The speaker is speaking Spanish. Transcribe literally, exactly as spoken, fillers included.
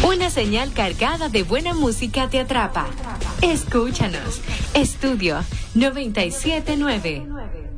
Una señal cargada de buena música te atrapa. Escúchanos. Estudio noventa y siete nueve.